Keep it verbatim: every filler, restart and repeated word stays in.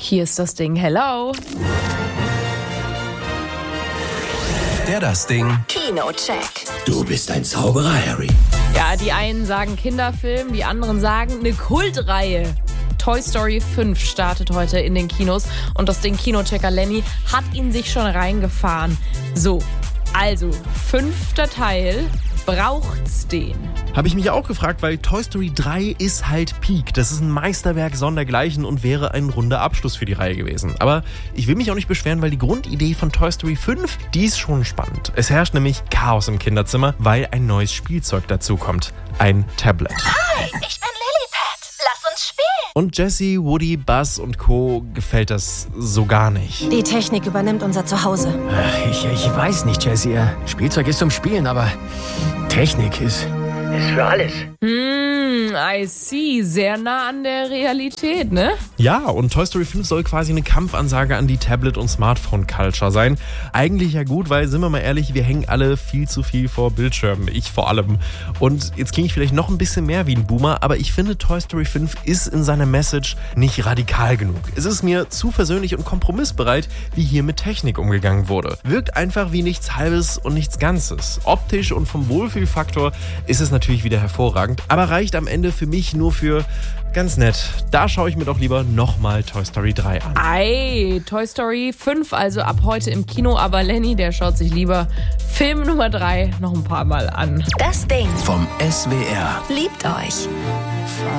Hier ist das Ding. Hello. Der Das Ding Kinocheck. Du bist ein Zauberer, Harry. Ja, die einen sagen Kinderfilm, die anderen sagen eine Kultreihe. Toy Story fünf startet heute in den Kinos und das Ding Kinochecker Lenny hat ihn sich schon reingefahren. So, also fünfter Teil, braucht's den? Habe ich mich auch gefragt, weil Toy Story drei ist halt Peak. Das ist ein Meisterwerk sondergleichen und wäre ein runder Abschluss für die Reihe gewesen. Aber ich will mich auch nicht beschweren, weil die Grundidee von Toy Story fünf, die ist schon spannend. Es herrscht nämlich Chaos im Kinderzimmer, weil ein neues Spielzeug dazukommt. Ein Tablet. Hi, ich bin Lilliput. Lass uns spielen. Und Jessie, Woody, Buzz und Co. gefällt das so gar nicht. Die Technik übernimmt unser Zuhause. Ich, ich weiß nicht, Jessie. Spielzeug ist zum Spielen, aber Technik ist, ist für alles. Hm, I see. Sehr nah an der Realität, ne? Ja, und Toy Story fünf soll quasi eine Kampfansage an die Tablet- und Smartphone-Culture sein. Eigentlich ja gut, weil, sind wir mal ehrlich, wir hängen alle viel zu viel vor Bildschirmen. Ich vor allem. Und jetzt klinge ich vielleicht noch ein bisschen mehr wie ein Boomer, aber ich finde, Toy Story fünf ist in seiner Message nicht radikal genug. Es ist mir zu versöhnlich und kompromissbereit, wie hier mit Technik umgegangen wurde. Wirkt einfach wie nichts Halbes und nichts Ganzes. Optisch und vom Wohlfühlfaktor ist es natürlich wieder hervorragend, aber reicht am Ende für mich nur für ganz nett. Da schaue ich mir doch lieber nochmal Toy Story drei an. Ei, Toy Story fünf, also ab heute im Kino, aber Lenny, der schaut sich lieber Film Nummer drei noch ein paar Mal an. Das Ding vom S W R. liebt euch.